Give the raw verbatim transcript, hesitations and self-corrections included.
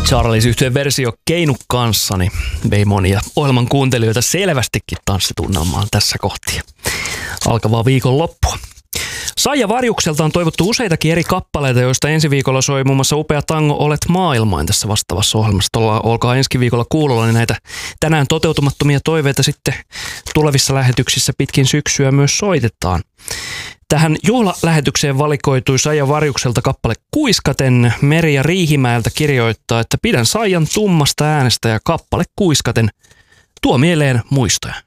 Charles-yhtyeen versio Keinu kanssani vei monia ohjelman kuuntelijoita selvästikin tanssitunnelmaan tässä kohtia alkavaa viikonloppua. Saija Varjukselta on toivottu useitakin eri kappaleita, joista ensi viikolla soi muun muassa upea tango Olet maailmain tässä vastaavassa ohjelmassa. Olkaa ensi viikolla kuulolla, niin näitä tänään toteutumattomia toiveita sitten tulevissa lähetyksissä pitkin syksyä myös soitetaan. Tähän juhlalähetykseen valikoitui Saija Varjukselta kappale Kuiskaten. Merja Riihimäeltä kirjoittaa, että pidän Saijan tummasta äänestä ja kappale Kuiskaten tuo mieleen muistoja.